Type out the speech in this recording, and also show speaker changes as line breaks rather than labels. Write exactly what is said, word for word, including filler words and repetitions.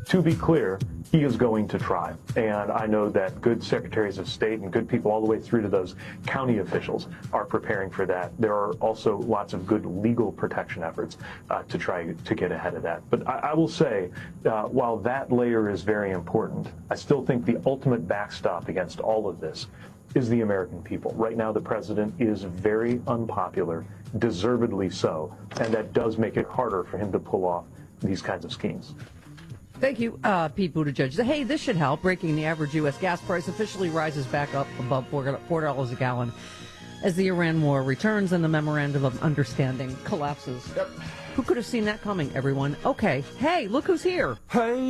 to be clear, he is going to try. And I know that good secretaries of state and good people all the way through to those county officials are preparing for that. There are also lots of good legal protection efforts uh, to try to get ahead of that. But I, I will say, uh, while that layer is very important, I still think the ultimate backstop against all of this is the American people. Right now, the president is very unpopular, deservedly so, and that does make it harder for him to pull off these kinds of schemes.
Thank you, uh, Pete Buttigieg. Hey, this should help. Breaking: the average U S gas price officially rises back up above four dollars a gallon as the Iran war returns and the memorandum of understanding collapses. Yep. Who could have seen that coming, everyone? Okay. Hey, look who's here.
Hey.